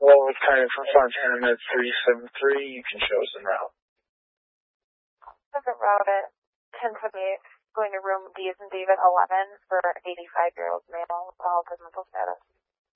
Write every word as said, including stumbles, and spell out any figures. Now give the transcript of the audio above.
Hello, it's Kyle from Fontana Med three seven three. You can show us en route. Second route at ten twenty-eight, going to room D as in David eleven for eighty-five-year-old male with altered mental status.